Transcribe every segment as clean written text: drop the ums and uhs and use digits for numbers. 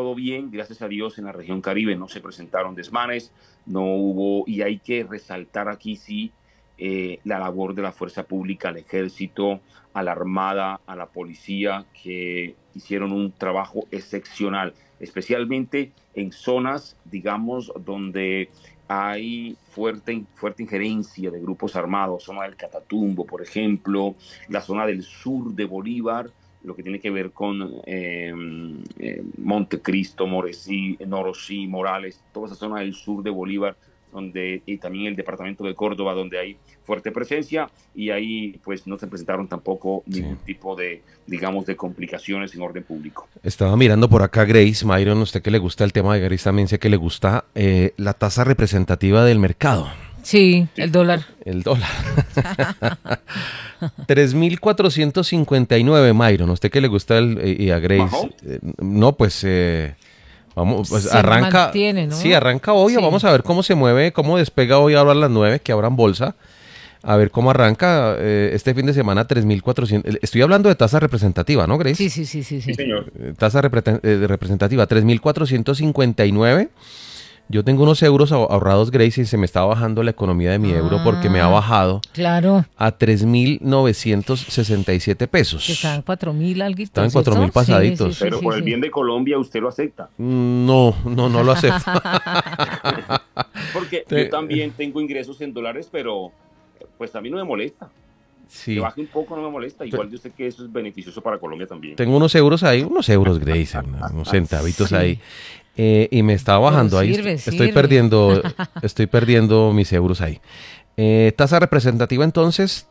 todo bien, gracias a Dios en la región Caribe no se presentaron desmanes, no hubo, y hay que resaltar aquí sí la labor de la fuerza pública, al ejército, a la armada, a la policía, que hicieron un trabajo excepcional, especialmente en zonas, digamos, donde hay fuerte injerencia de grupos armados, zona del Catatumbo, por ejemplo, la zona del sur de Bolívar, lo que tiene que ver con Montecristo, Moresí, Norosí, Morales, toda esa zona del sur de Bolívar, donde, y también el departamento de Córdoba, donde hay fuerte presencia, y ahí pues no se presentaron tampoco Sí. ningún tipo de, digamos, de complicaciones en orden público. Estaba mirando por acá, Grace, Myron, usted que le gusta el tema de Grace, también sé que le gusta la tasa representativa del mercado. Sí, Sí. el dólar. El dólar. 3.459, Myron. ¿Usted que le gusta y a Grace? ¿Bajó? No, pues vamos, pues Se arranca. mantiene, ¿no? Sí, arranca hoy. Sí. Vamos a ver cómo se mueve, cómo despega hoy ahora a las 9, que abran bolsa. A ver cómo arranca este fin de semana 3.400. Estoy hablando de tasa representativa, ¿no, Grace? Sí, sí, sí, sí, Sí, sí. señor. Tasa representativa 3.459. Yo tengo unos euros ahorrados, Grace, y se me está bajando la economía de mi euro porque me ha bajado Claro, a 3.967 pesos. que estaban 4.000 algo. Estaban en 4.000 pasaditos. Pero por el bien de Colombia usted lo acepta. No lo acepto. Porque yo también tengo ingresos en dólares, pero pues a mí no me molesta. Sí. Que baje un poco no me molesta. Igual yo sé que eso es beneficioso para Colombia también. Tengo unos euros ahí, unos euros, Grace, unos centavitos Sí. ahí. Y me está bajando Pero ahí. sirve, Estoy sirve. perdiendo mis euros ahí. Tasa representativa entonces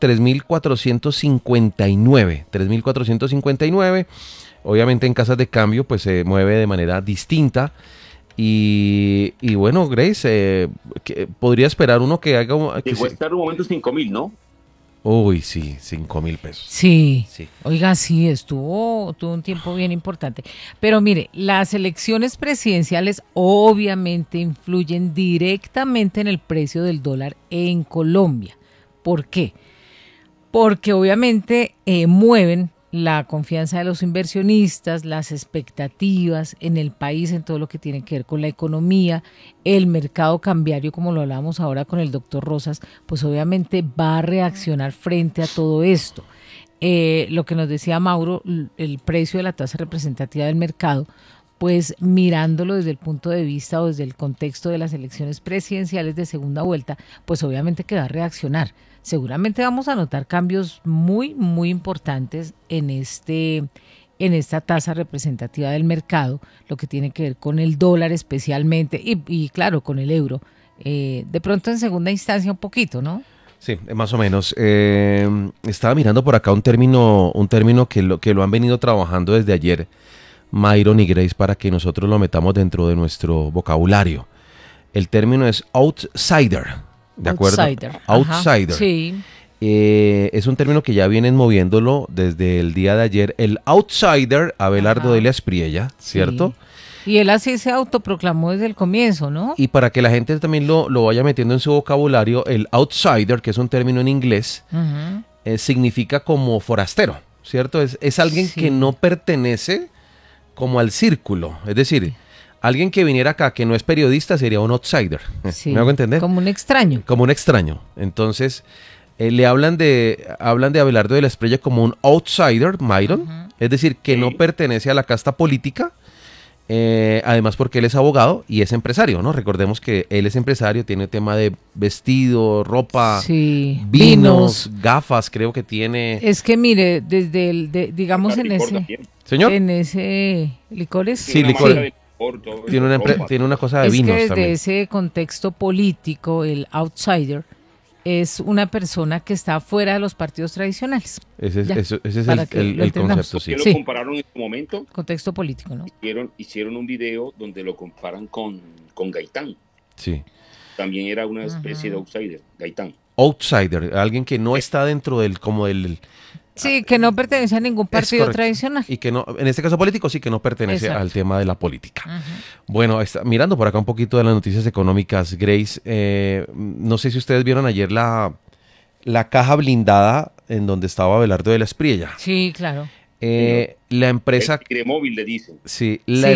3.459. 3.459. Obviamente en casas de cambio pues se mueve de manera distinta. Y bueno, Grace, podría esperar uno que haga... Llegó a estar un momento 5.000, ¿no? Uy, sí, 5.000 pesos. Sí. Sí. Oiga, sí, tuvo un tiempo bien importante. Pero mire, las elecciones presidenciales obviamente influyen directamente en el precio del dólar en Colombia. ¿Por qué? Porque obviamente mueven la confianza de los inversionistas, las expectativas en el país, en todo lo que tiene que ver con la economía, el mercado cambiario, como lo hablábamos ahora con el doctor Rosas, pues obviamente va a reaccionar frente a todo esto. Lo que nos decía Mauro, el precio de la tasa representativa del mercado, pues mirándolo desde el punto de vista o desde el contexto de las elecciones presidenciales de segunda vuelta, pues obviamente que va a reaccionar. Seguramente vamos a notar cambios muy, muy importantes en esta tasa representativa del mercado, lo que tiene que ver con el dólar especialmente y claro, con el euro. De pronto en segunda instancia un poquito, ¿no? Sí, más o menos. Estaba mirando por acá un término que lo han venido trabajando desde ayer, Myron y Grace, para que nosotros lo metamos dentro de nuestro vocabulario. El término es outsider. ¿De acuerdo? Outsider. Sí. Es un término que ya vienen moviéndolo desde el día de ayer. El outsider, Abelardo de la Espriella, ¿cierto? Sí. Y él así se autoproclamó desde el comienzo, ¿no? Y para que la gente también lo vaya metiendo en su vocabulario, el outsider, que es un término en inglés, significa como forastero, ¿cierto? Es alguien que no pertenece como al círculo. Es decir, alguien que viniera acá que no es periodista sería un outsider. Sí, ¿Me hago entender? como un extraño. Como un extraño. Entonces, le hablan de Abelardo de la Espriella como un outsider, Myron. Es decir, que no pertenece a la casta política. Además porque él es abogado y es empresario, ¿no? Recordemos que él es empresario, tiene tema de vestido, ropa, vinos, gafas, creo que tiene. Es que mire, desde digamos en ese... También. ¿Señor? En ese... ¿Licores? Sí, licor. Todo Tiene una cosa de es vinos que desde también. ese contexto político, el outsider es una persona que está fuera de los partidos tradicionales. Ese es para que lo el entendamos. concepto, sí. ¿Por qué Sí. lo compararon en su momento? Contexto político, ¿no? Hicieron un video donde lo comparan con Gaitán. Sí. También era una especie de outsider, Gaitán. Outsider, alguien que no está dentro del Sí, que no pertenece a ningún partido correcto. tradicional. Y que no, en este caso político, sí que no pertenece Exacto. al tema de la política. Bueno, mirando por acá un poquito de las noticias económicas, Grace, no sé si ustedes vieron ayer la caja blindada en donde estaba Abelardo de la Espriella. Sí, claro. La empresa, El tigre móvil le dicen. sí, Sí.